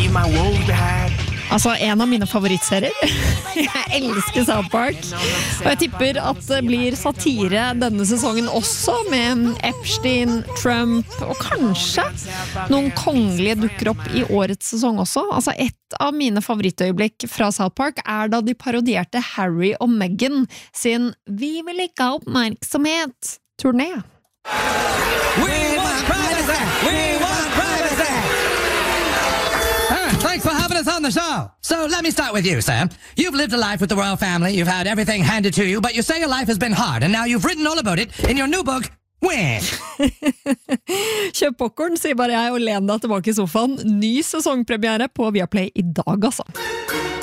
in my woes behind. Altså, en av mine favorittserier. Jeg elsker South Park. Og jeg tipper at det blir satire denne sesongen også, med Epstein, Trump, og kanskje noen kongelige dukker opp i årets sesong også. Altså, et av mine favorittøyeblikk fra South Park da de parodierte Harry og Meghan sin «Vi vil ikke ha oppmerksomhet»-turné. We want privacy! We want privacy! Thanks for having us on the show. So let me start with you, Sam. You've lived a life with the royal family, you've had everything handed to you, but you say your life has been hard, and now you've written all about it in your new book, Win! Kjøp popcorn, sier bare jeg og len deg tilbake i sofaen. Ny sesongpremiere på Viaplay i dag, altså.